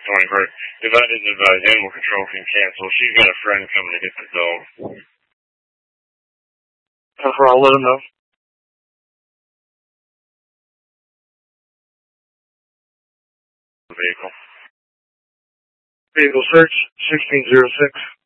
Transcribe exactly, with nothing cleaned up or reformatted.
twenty-first. If I didn't advise animal control can cancel, she's got a friend coming to get the dog. I'll let him know. Vehicle. Vehicle search, sixteen oh six.